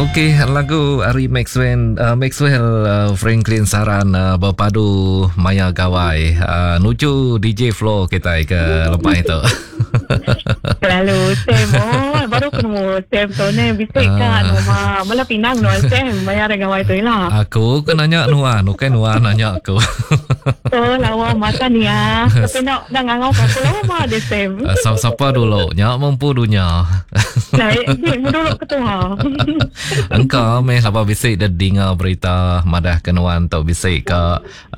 Okey, lagu Ari Maxwell Franklin Saran berpadu Maya Gawai. Nuju DJ Flo kita ke lepas itu. Lalu Sam, baru ketemu Sam tu ni bisik kan nama malah pinang no Sam Maya Gawai tu lah. Aku nanya Nuan, bukan Nuan nanya aku. Lawa makan ya. Tapi nak ngangau aku lama deh Sam. Siapa dulu? Nyak mampu dunia. Nah, ini dulu ketua. Engkau meh apa bisik dah dengar berita madah kenuan tu bisik ke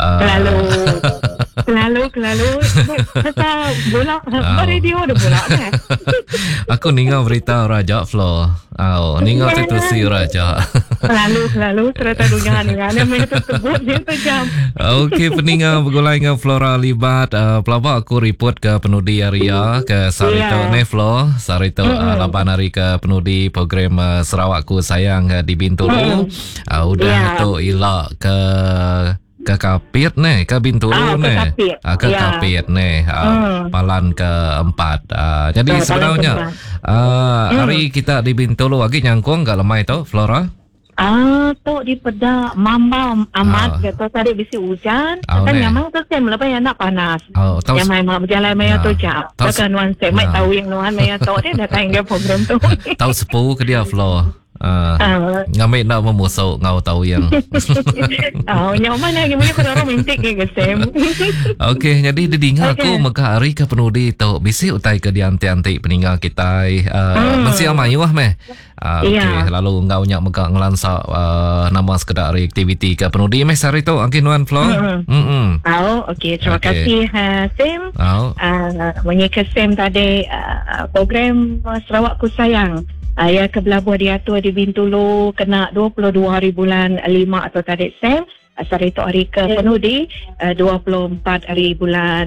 Kelalu kata bola radio ada bola kan. Aku dengar berita Raja Flo. Dengar situasi Raja. Kelalu serta dunia ni kan yang tersebut dia jam. Okey, pendengar bergulai dengan Flora Libat. Pelabak aku report ke penudi area ke Sarito Neflo. Sarito laban hari ke penudi program Sarawakku Sayang di Bintulu. Udah tu ilak ke Kapit ni, ke Bintulu ni. Ke Kapit ni. Palan ke-4. Jadi sebenarnya hari kita di Bintulu lagi nyangkung ke lemai tu Flora? Tu di peda mamba amat gitu tadi bisi hujan kan nyamang tu saya melepas yang nak panas yang main berjalan maya tu jap takkan nuan saya mai tahu yang nuan maya tu dia datang ke program tu tahu sepuh ke dia Flo ngambil nak memusuk ngau tahu yang nyaman lagi boleh kena romantik ke Sam. Okey, jadi didengar aku maka hari ke penudi tu bisi utai ke dianti-anti peninggal kita masih amayuah meh. Okey, lalu ngau nyak maka ngelansa nama sekedar aktiviti ke penudi meh sari tu angkin nuan Flo. Okey, terima kasih Sam. Menyeka Sam tadi program Sarawakku Sayang. Ya ke Belabuh dia tu di Bintulu kena 22 hari bulan 5 atau tarik Sam. Sarito hari ke penudi 24 hari bulan